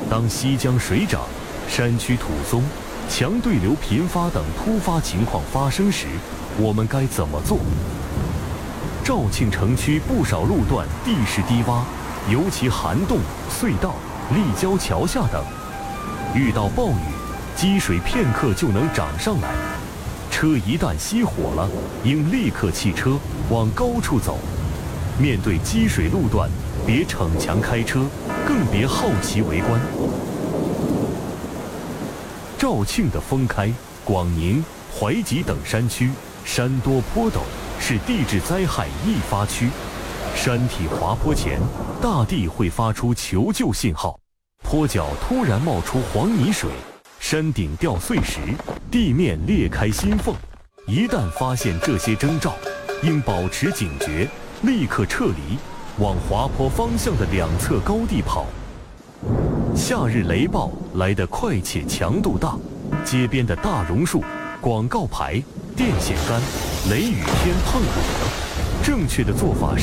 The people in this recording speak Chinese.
当溪江水涨、山区土松、强对流频发等突发情况发生时，我们该怎么做？肇庆城区不少路段地势低洼，尤其涵洞、隧道、立交桥下等，遇到暴雨，积水片刻就能涨上来。车一旦熄火了，应立刻弃车，往高处走。面对积水路段，别逞强开车，更别好奇围观。肇庆的封开、广宁、怀集等山区，山多坡陡，是地质灾害易发区。山体滑坡前，大地会发出求救信号，坡脚突然冒出黄泥水，山顶掉碎石，地面裂开心缝。一旦发现这些征兆，应保持警觉，立刻撤离，往滑坡方向的两侧高地跑。夏日雷暴来得快且强度大，街边的大榕树、广告牌、电线杆、雷雨天碰不得。正确的做法